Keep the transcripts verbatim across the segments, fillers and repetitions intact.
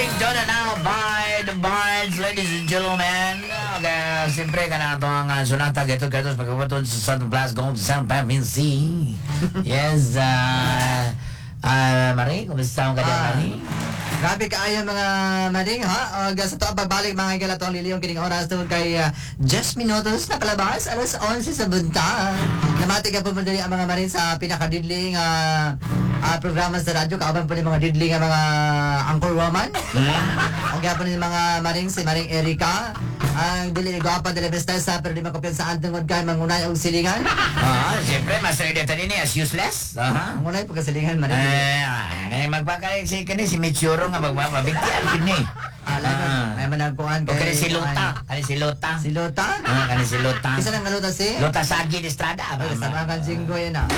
joined now by the Bards, ladies and gentlemen. Okay, siyempre ka na ito ang uh, sunata gato-gatos pagkabaton sa Southern Plus Gold Sound Pammin C. Yes, uh, uh, Marie, kumusta ang kanya, Ah. Marie? Grabe kaayo mga maring ha. Uh, sa to pagbalik mga igala to liliyong kining oras tungod kay uh, just minutos na kalabas alas onse sa buntag. Namati ka po madali ang mga maring sa pinakadidling uh, uh, programa sa radyo kauban po ni mga didling ang mga Angkor Woman. Ang gapon ni mga maring si Maring Erika. Ang dili ni gwapa dili besta sa pero di makumpiyansaan tungod kay mangunay og silingan. Ah, siyempre, mas ready tani ni as useless. Aha. Mangunay pagkasilingan maring. Eh, eh magpakain si kani si Michuro nga magmamabigyan kini. Ala Ah. na ay managkuan O kani si Lota, kani si Lota. Si Lota? Ah, kani si Lota. Isa lang ngaluta si? Lota Sagi de Estrada. Ay, sama kang jinggo yan ah.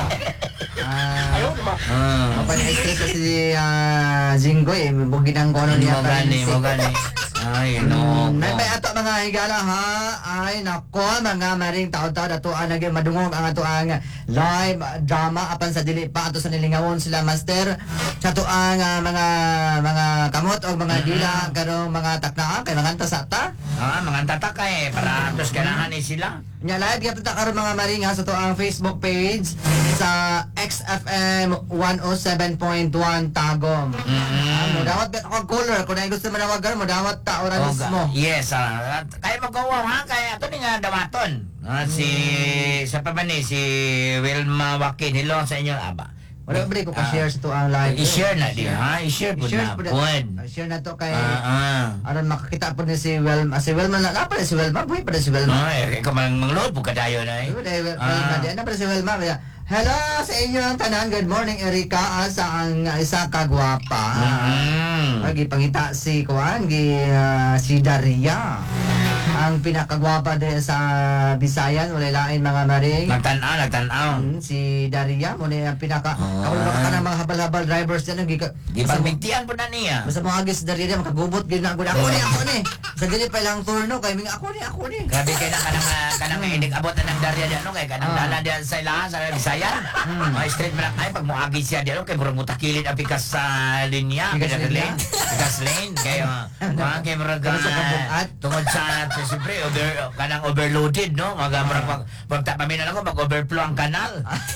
Ah, Ah. Apa ni stress si ah, Jinggo eh, bugin ang kono niya. Mo gani, mo gani. Ay, no. May may ato mga higala ha. Ay nako mga maring tao-tao dato ang naging madungog ang ato ang live drama apan sa dili pa ato sa nilingawon sila master sa to ang ah, mga mga kamot o mga dila karong mga taknaa kay mga sa ta. Ah, mga tataka eh, para tos ganahan ni sila. Nya live gyud ta karon mga maring ha sa to ang Facebook page sa X F M one oh seven point one Tagum. Mm. Mo dawat bet ako caller kung ay gusto manawagan mo dawat ta ora Oh, mismo. yes, ah. Kaya magawa ha, kaya ato ni nga dawaton. Ah, si, sa pa ba ni, si Wilma Wakin, hello sa inyo, aba. Wala ba ko Ah. ka-share sa to ang live. I-share na di ha, i-share po I-share na po po. na. I-share na to kay Ah, ah. aron makakita po ni si Wilma. Si Wilma na pa si Wilma, buhay pa si Wilma. Ay, ikaw mang mangload po kadayo na eh. Ayun, eh, Wilma, di na pa si Wilma. Hello sa inyo ang tanan. Good morning Erika asa ang isa ka gwapa. Mm. Pagi pangita si Kuan gi ah, si Daria. Ang pinakagwapa din sa Bisayan, wala lain mga maring. Nagtanaw, nagtanaw. Mm, si Daria mo ni ang pinaka Ah. ako na ka ng mga habal-habal drivers diyan gi Gipagbigtian po na niya. basta mo agis Daria makagubot gid na ako ni ako ni ako ni. Sa dili pa lang turno kay mga ako ni ako ni. Grabe kayo na kanang ah, kanang inig abot na ng darya diyan no kay kanang Ah. dala diyan sa ilahan sa Bisayan. Ay straight man ay pag moagi siya diyan kay murag mutakilid ang pikas sa linya, Pikas pikas linya. lane, pikas lane kay mga kay murag Ano sa ah, kabuat? tungod sa siyempre over kanang overloaded no, mga murag pag pag paminaw ako mag overflow ang kanal.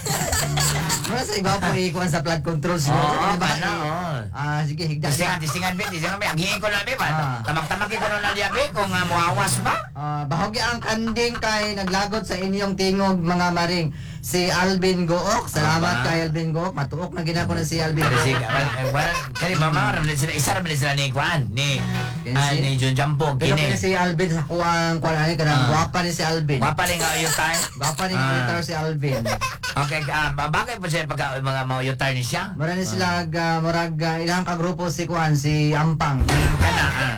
Mura sa iba po ikuan sa flood control siguro. Oo, Diba? kana, oo. Ah sige higda. Tisingan, tisingan bit, tisingan bit. Agihin ko na bit Ah. ba? Tamag-tamagin ko na diya bit kung uh, muawas ba? Ah, bahagi ang kanding kay naglagot sa inyong tingog mga maring si Alvin Gook. Salamat Aba. kay Alvin Gook. Matuok na ginako na si Alvin Kasi Gook. kani mama ram sila isa ram sila ni Kwan ni Kini ah, si- ni John Jampo Pero kini. kini si Alvin sa kuang kuan ani kanang Ah. gwapa ni si Alvin. Mapa rin nga yung time. Gwapa ni Ah. uh, si Alvin. Okay, ah, bagay po siya pagka mga mga yung time ni siya. Mura ni sila uh, murag uh, ilang ka grupo si kuan si Ampang. Kana ah.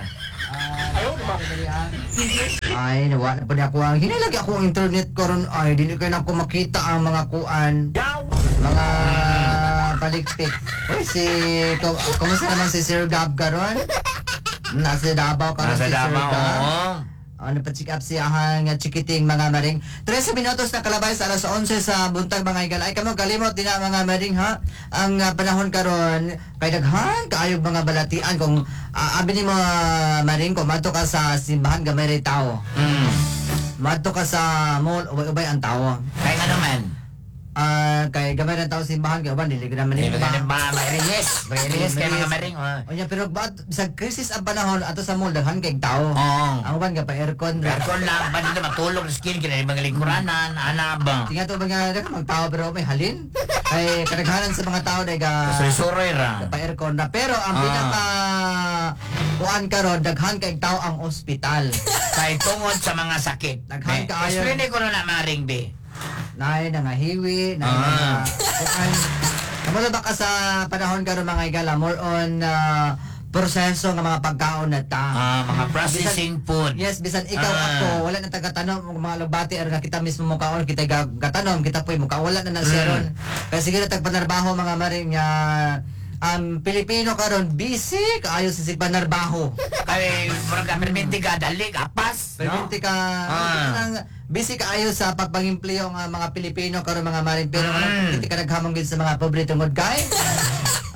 Ay, nawa na po niya kuan. Hinilagi ako ang internet karon ay dili kay na ako makita ang mga kuan. Mga palikpik. Uy, si... Kum- Kumusta naman si Sir Gab karon? Nasa Davao ka Nasa si Sir Davao, Gab. oo. Ano pa check up siya ang chikiting mga maring. trese minutos na kalabay sa alas onse sa buntag mga igal. Ay kamo kalimot din na mga maring ha. Ang ah, panahon karon kay daghan kaayog mga balatian kung uh, abi ni mga maring kung madto ka sa simbahan gamay ray tao. Mm. Madto ka sa mall ubay-ubay ang tao. Kaya nga naman. Ah, kay gamay ng tao simbahan kay uban dili gid man Hindi ni ba ba mairinis? Mairinis kay mga maring. oh. Onya pero ba sa krisis ang panahon ato sa mall daghan kay tao. Oo. Ang uban ka pa aircon ra. Aircon lang, ba dito matulog sa skin kina mga lingkuranan, ana ba? Tinga to mga daghan magtao pero may halin. Ay kadaghanan sa mga tao dai ga Suy-suroy ra. pa aircon na pero ang Ah. pinaka kuan karon daghan kay tao ang ospital. Kay tungod sa mga sakit. Daghan Eh, kaayo. explain ko na na maring be. Nay na nga hiwi, nay na nga Ah. kuan. Kamula ba ka sa panahon karon mga igala more on ah, proseso ng mga pagkaon na ta. Ah, mga processing food. Yes, bisan ikaw Ah. ako, wala na taga-tanom ng mga lugbati or nga kita mismo mo kaon, kita ga- gatanom, kita po'y muka wala na na siya Mm. ron. Kaya sige na tagpanarbaho mga maring nga ang Pilipino karon busy kaayo sa sigpanarbaho. Kay murag ka perminti ka dali kapas, no? Perminti ka Ah. nang busy kaayo sa pagpangimpleo nga mga Pilipino karon mga maring pero Mm. ano hindi ka naghamon gid sa mga pobre tungod kay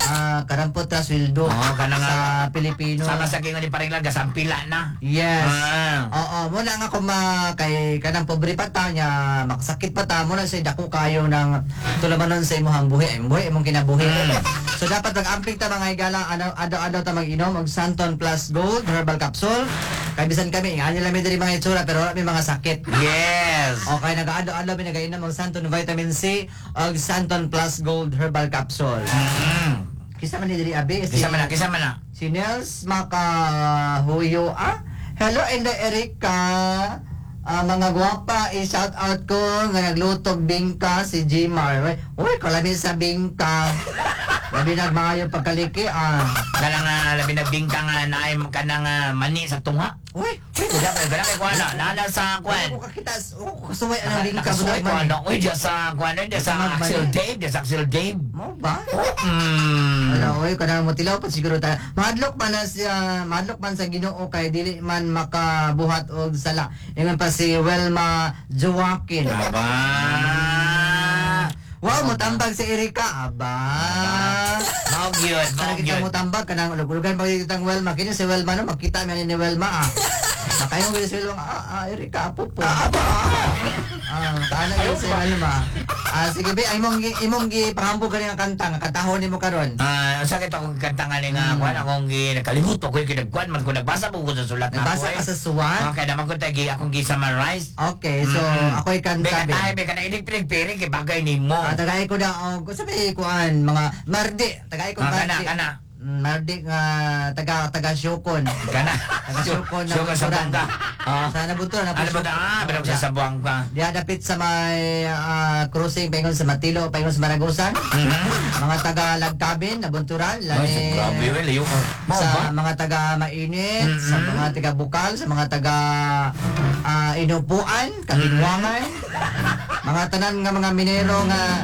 ah, karampot ra sweldo Oo, kanang sa nga- Pilipino. Sama sa kingon ni paring lang gasampila na. Yes. Ah. Oo, muna nga kung ma, kay kanang pobre pa ta niya, makasakit pa ta, muna sa dako kayo ng tulamanon sa imong buhi, imong buhi, imong kinabuhi. Mm. So dapat mag-amping ta mga higala, ano adaw-adaw ta mag-inom og Santon Plus Gold Herbal Capsule. Kay bisan kami, nga nila may diri mga itsura pero wala may mga sakit. Yes. Okay, nag-aadaw-adaw mi nagainom og Santon Vitamin C og Santon Plus Gold Herbal Capsule. Mm. Kisa man ni diri abi si Kisa man na, kisa man na. Si Nels Makahuyo. Ah, hello, Inda Erika. Ah, mga gwapa, i-shout out ko nga naglutog bingka si Jimar. Uy, kalabi sa bingka. Labi nagmaayo pagkaliki. Ah. Kanang nga labi na bingkang nga naay ka nang ah, mani sa tunga. Uy, uy, Kuya, kaya kaya kuha na, nana sa Ako kwan. kakita, ako kasuway ang bingka. Nakasuway ko, budak man. ano, uy, diya sa kwan, diya sa Sa Axel magmani. Dave, diya sa Axel Dave. Mo ba? Mm. Ano, uy, kanang mo tilaw pa siguro ta. Madlok man na siya, madlok man sa Ginoo kay dili man makabuhat og sala. Ingon pa si Welma Joaquin. Aba. Wow, mo tambag si Erika. Aba. Mau gyud, mau Para kita gyud. mo tambag kanang lugulugan pa kitang Welma. Kini si Welma no makita man ni Welma ah. Makayo mo si Welma. Ah, ah Erika apo po. Aba. Ah, taana yun si Welma. Ah, sige be, imong gi- imong gi pangambog kani nga kanta nga katahon nimo karon. Ah, sa kita kong kanta nga ni nga kwan akong gi nakalimuto ko yung kinagkwan man ko nagbasa po ko sa sulat na Nabasa ka sa suwan? Okay, naman ko tagi akong gi summarize. Okay, so Mm. ako'y Be kanta ka be. tayo, be ka na inig-pinig-pinig kay bagay ni mo. Ah, tagay ko na og sabi kuan mga mardi, tagay ko Ah, kana, mardi. kana. Mm, Mardi nga taga taga Syukon. Kana. Taga-Syukon na Syukon sa Buturan. bangka. Ah. Sa nabuto na Ano ba ta? Ah, pero sa sabuang ka. Diya dapit sa may ah, crossing paingon sa Matilo, paingon sa Maragusan. Mga taga Lagkabin, Nabunturan, Ay, lani. grabe, well, yung... Mo ba? Sa mga taga Mainit, sa Mhm. mga taga Bukal, sa mga taga ah, Inupuan, Kabinwangan, mga tanan nga mga minero nga